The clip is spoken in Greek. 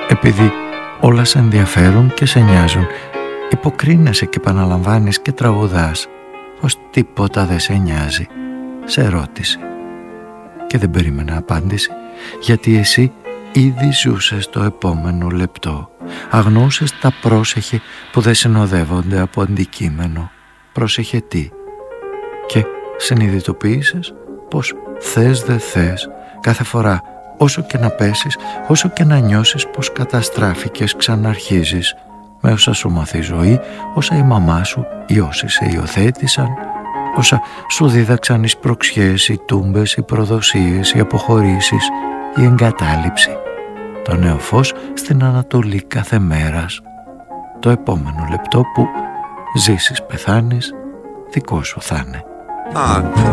Επειδή όλα σε ενδιαφέρουν και σε νοιάζουν, υποκρίνεσαι και επαναλαμβάνεις και τραγουδάς πως τίποτα δεν σε νοιάζει. Σε ρώτησε και δεν περίμενα απάντηση, γιατί εσύ ήδη ζούσες το επόμενο λεπτό. Αγνοούσες τα πρόσεχε που δεν συνοδεύονται από αντικείμενο. Πρόσεχε τι? Και συνειδητοποίησες πως θες δε θες, κάθε φορά όσο και να πέσεις, όσο και να νιώσεις πως καταστράφηκες, ξαναρχίζεις με όσα σου μάθει η ζωή, όσα η μαμά σου ή όσοι σε υιοθέτησαν, όσα σου δίδαξαν οι σπροξιές, οι τούμπες, οι προδοσίες, οι αποχωρήσεις, η εγκατάλειψη. Το νέο φως στην Ανατολή κάθε μέρας. Το επόμενο λεπτό που ζήσεις, πεθάνεις, δικό σου θα είναι.